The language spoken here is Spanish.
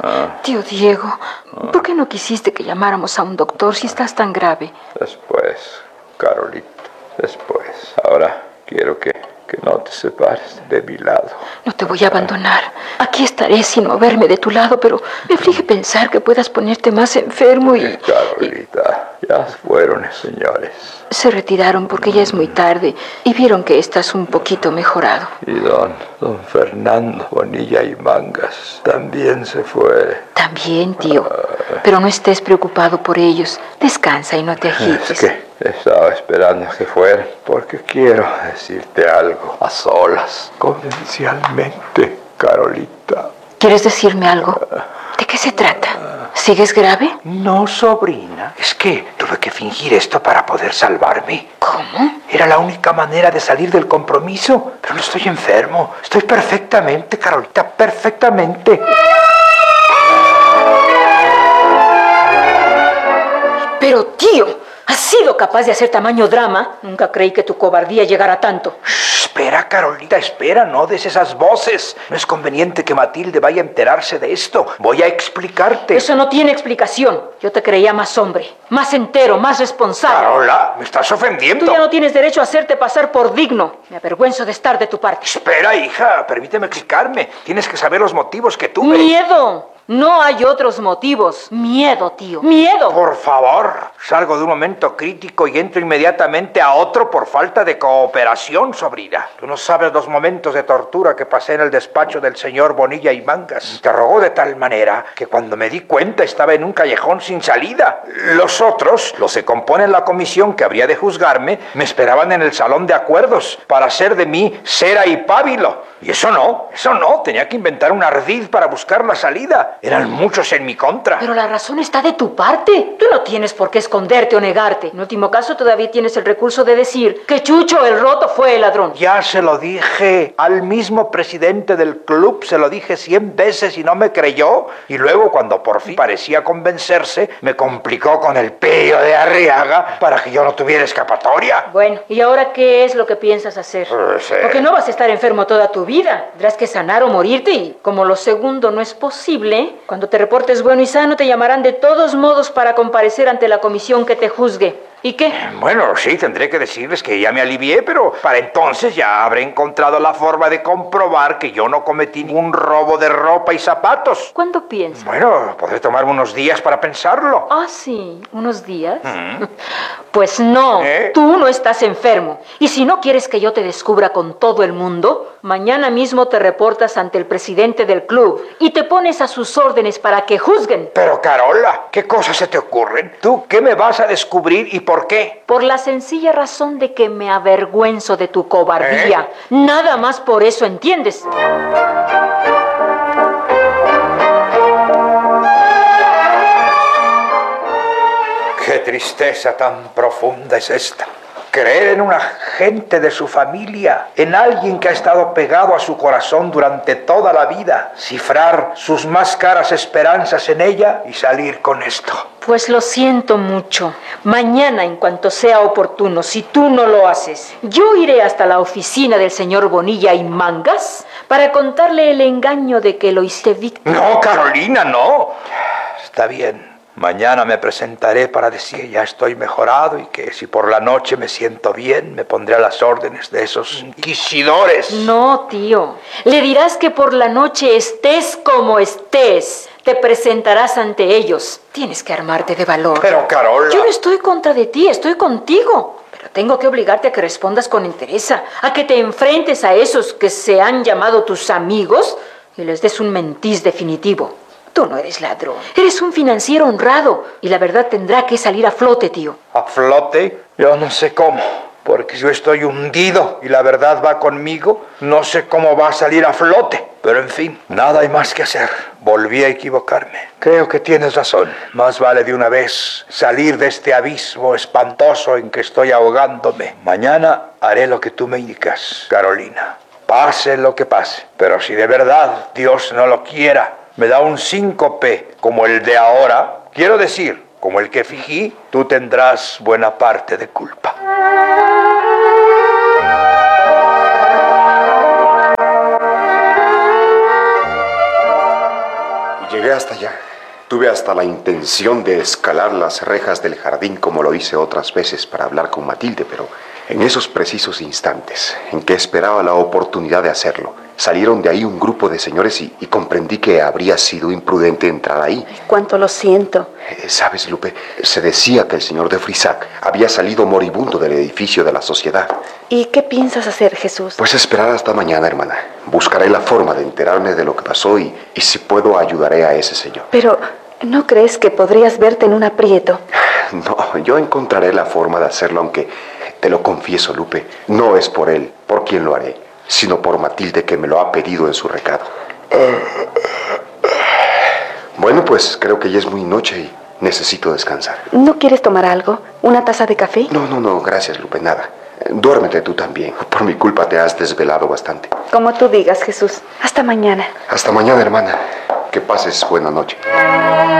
Tío Diego, ¿por qué no quisiste que llamáramos a un doctor si estás tan grave? Después, Carolita, después. Ahora quiero que no te separes de mi lado. No te voy a abandonar. Aquí estaré sin moverme de tu lado, pero me aflige pensar que puedas ponerte más enfermo y... Carolita, ya fueron, señores. Se retiraron porque ya es muy tarde y vieron que estás un poquito mejorado. Y don Fernando Bonilla y Mangas también se fue. También, tío. Pero no estés preocupado por ellos. Descansa y no te agites. Es que estaba esperando que fueran porque quiero decirte algo a solas, confidencialmente, Carolita. ¿Quieres decirme algo? ¿De qué se trata? ¿Sigues grave? No, sobrina. Es que tuve que fingir esto para poder salvarme. ¿Cómo? Era la única manera de salir del compromiso. Pero no estoy enfermo. Estoy perfectamente, Carolita, perfectamente. Pero, tío, ¿has sido capaz de hacer tamaño drama? Nunca creí que tu cobardía llegara a tanto. Espera, Carolita, espera, no des esas voces. No es conveniente que Matilde vaya a enterarse de esto. Voy a explicarte. Eso no tiene explicación. Yo te creía más hombre, más entero, más responsable. Carola, me estás ofendiendo. Tú ya no tienes derecho a hacerte pasar por digno. Me avergüenzo de estar de tu parte. Espera, hija, permíteme explicarme. Tienes que saber los motivos que tuve. ¡Miedo! No hay otros motivos. Miedo, tío. ¡Miedo! Por favor, salgo de un momento crítico y entro inmediatamente a otro por falta de cooperación, sobrina. Tú no sabes los momentos de tortura que pasé en el despacho del señor Bonilla y Mangas. Me interrogó de tal manera que cuando me di cuenta estaba en un callejón sin salida. Los otros, los que componen la comisión que habría de juzgarme, me esperaban en el salón de acuerdos para hacer de mí cera y pábilo. Y eso no, tenía que inventar un ardid para buscar la salida. Eran muchos en mi contra. Pero la razón está de tu parte. Tú no tienes por qué esconderte o negarte. En último caso, todavía tienes el recurso de decir que Chucho el Roto fue el ladrón. Ya se lo dije al mismo presidente del club, se lo dije 100 veces y no me creyó. Y luego, cuando por fin parecía convencerse, me complicó con el pello de Arriaga para que yo no tuviera escapatoria. Bueno, ¿y ahora qué es lo que piensas hacer? Porque no vas a estar enfermo toda tu vida. Tendrás que sanar o morirte y, como lo segundo no es posible, cuando te reportes bueno y sano te llamarán de todos modos para comparecer ante la comisión que te juzgue. ¿Y qué? Bueno, sí, tendré que decirles que ya me alivié, pero para entonces ya habré encontrado la forma de comprobar que yo no cometí ningún robo de ropa y zapatos. ¿Cuándo piensas? Bueno, podré tomarme unos días para pensarlo. Ah, sí, ¿unos días? Pues no, ¿Eh? Tú no estás enfermo. Y si no quieres que yo te descubra con todo el mundo, mañana mismo te reportas ante el presidente del club y te pones a sus órdenes para que juzguen. Pero, Carola, ¿qué cosas se te ocurren? ¿Tú qué me vas a descubrir y por qué? Por la sencilla razón de que me avergüenzo de tu cobardía. Nada más por eso, ¿entiendes? Qué tristeza tan profunda es esta. Creer en una gente de su familia, en alguien que ha estado pegado a su corazón durante toda la vida, cifrar sus más caras esperanzas en ella y salir con esto. Pues lo siento mucho. Mañana, en cuanto sea oportuno, si tú no lo haces, yo iré hasta la oficina del señor Bonilla y Mangas para contarle el engaño de que lo hiciste víctima. No, Carolina, no. Está bien. Mañana me presentaré para decir que ya estoy mejorado y que si por la noche me siento bien, me pondré a las órdenes de esos inquisidores. No, tío. Le dirás que por la noche estés como estés. Te presentarás ante ellos. Tienes que armarte de valor. Pero, Carola... Yo no estoy contra de ti, estoy contigo. Pero tengo que obligarte a que respondas con entereza, a que te enfrentes a esos que se han llamado tus amigos y les des un mentiz definitivo. Tú no eres ladrón. Eres un financiero honrado y la verdad tendrá que salir a flote, tío. ¿A flote? Yo no sé cómo, porque yo estoy hundido y la verdad va conmigo. No sé cómo va a salir a flote, pero en fin, nada hay más que hacer. Volví a equivocarme. Creo que tienes razón. Más vale de una vez salir de este abismo espantoso en que estoy ahogándome. Mañana haré lo que tú me indicas, Carolina. Pase lo que pase, pero si de verdad Dios no lo quiera, me da un síncope como el de ahora, quiero decir, como el que fingí, tú tendrás buena parte de culpa. Llegué hasta allá. Tuve hasta la intención de escalar las rejas del jardín como lo hice otras veces para hablar con Matilde, pero en esos precisos instantes en que esperaba la oportunidad de hacerlo, salieron de ahí un grupo de señores y comprendí que habría sido imprudente entrar ahí. Cuánto lo siento. ¿Sabes, Lupe? Se decía que el señor de Frisac había salido moribundo del edificio de la sociedad. ¿Y qué piensas hacer, Jesús? Pues esperar hasta mañana, hermana. Buscaré la forma de enterarme de lo que pasó y si puedo ayudaré a ese señor. Pero, ¿no crees que podrías verte en un aprieto? No, yo encontraré la forma de hacerlo, aunque te lo confieso, Lupe, no es por él, por quien lo haré, sino por Matilde, que me lo ha pedido en su recado. Bueno, pues creo que ya es muy noche y necesito descansar. ¿No quieres tomar algo? ¿Una taza de café? No, gracias, Lupe, nada. Duérmete tú también. Por mi culpa te has desvelado bastante. Como tú digas, Jesús. Hasta mañana. Hasta mañana, hermana. Que pases buena noche.